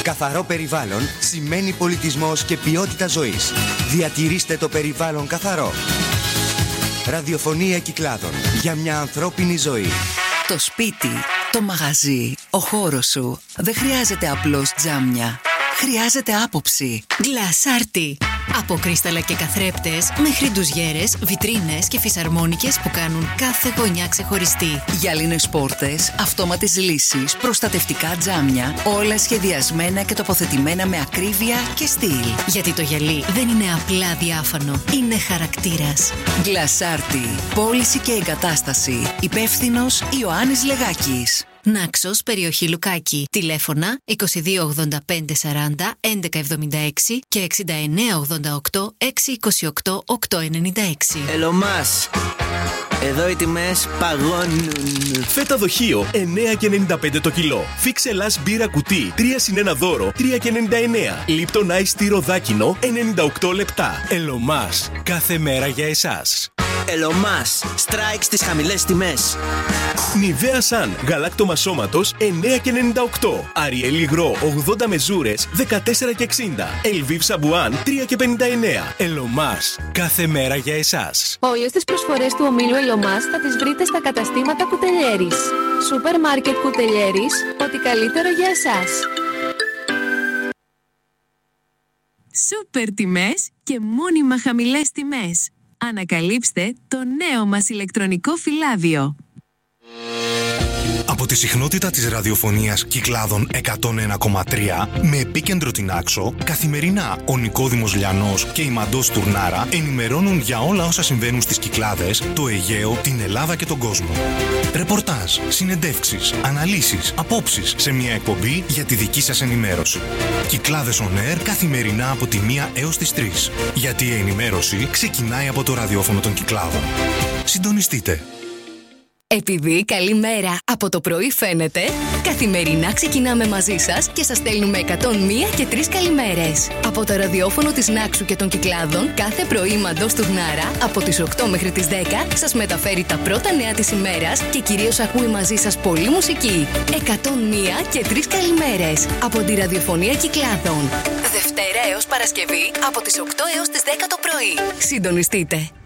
Καθαρό περιβάλλον σημαίνει πολιτισμός και ποιότητα ζωής. Διατηρήστε το περιβάλλον καθαρό. Ραδιοφωνία Κυκλάδων. Για μια ανθρώπινη ζωή. Το σπίτι, το μαγαζί, ο χώρος σου δεν χρειάζεται απλώς τζάμια. Χρειάζεται άποψη. Γκλασάρτι. Από κρίσταλα και καθρέπτες μέχρι ντουζιέρες, βιτρίνες και φυσαρμόνικες που κάνουν κάθε γωνιά ξεχωριστή. Γυάλινες πόρτες, αυτόματες λύσεις, προστατευτικά τζάμια, όλα σχεδιασμένα και τοποθετημένα με ακρίβεια και στυλ. Γιατί το γυαλί δεν είναι απλά διάφανο, είναι χαρακτήρας. Γκλασάρτι. Πώληση και εγκατάσταση. Υπεύθυνος Ιωάννης Λεγάκης. Νάξος, περιοχή Λουκάκη. Τηλέφωνα 2285 40 1176 και 6988 628 896. Ελωμάς. Εδώ οι τιμές παγώνουν. Φέτα δοχείο 9,95 το κιλό. Φίξ Ελλάς μπύρα κουτί 3+1 δώρο 3,99. Λίπτον Ice Tea ροδάκινο 98 λεπτά. Ελωμάς. Κάθε μέρα για εσάς. Ελωμάς. Strike στις χαμηλές τιμές. Νιβέα Σαν γαλάκτωμα σώματος 9,98. Αριέλ υγρό 80 μεζούρες 14,60. Ελβίβ Σαμπουάν 3,59. Ελωμάς. Κάθε μέρα για εσάς. Όλες τις προσφορές του ομίλου Ελωμάς θα τις βρείτε στα καταστήματα Κουτελιέρης. Σούπερ μάρκετ Κουτελιέρης, ό,τι καλύτερο για εσάς. Σούπερ τιμές και μόνιμα χαμηλές τιμές. Ανακαλύψτε το νέο μας ηλεκτρονικό φυλάδιο. Από τη συχνότητα της ραδιοφωνίας Κυκλάδων 101,3 με επίκεντρο την Άξο, καθημερινά ο Νικόδημος Λιανός και η Μαντός Τουρνάρα ενημερώνουν για όλα όσα συμβαίνουν στις Κυκλάδες, το Αιγαίο, την Ελλάδα και τον κόσμο. Ρεπορτάζ, συνεντεύξεις, αναλύσεις, απόψεις σε μια εκπομπή για τη δική σας ενημέρωση. Κυκλάδες on Air καθημερινά από τη 1 έως τις 3. Γιατί η ενημέρωση ξεκινάει από το ραδιόφωνο των Κυκλάδων. Συντονιστείτε. Επειδή καλή μέρα από το πρωί φαίνεται, καθημερινά ξεκινάμε μαζί σας και σας στέλνουμε 101 και 3 καλημέρες. Από το ραδιόφωνο της Νάξου και των Κυκλάδων, κάθε πρωί η Μαντός Τουρνάρα από τις 8 μέχρι τις 10 σας μεταφέρει τα πρώτα νέα της ημέρας και κυρίως ακούει μαζί σας πολλή μουσική. 101 και 3 καλημέρες από τη ραδιοφωνία Κυκλάδων. Δευτέρα έως Παρασκευή από τις 8 έως τις 10 το πρωί. Συντονιστείτε.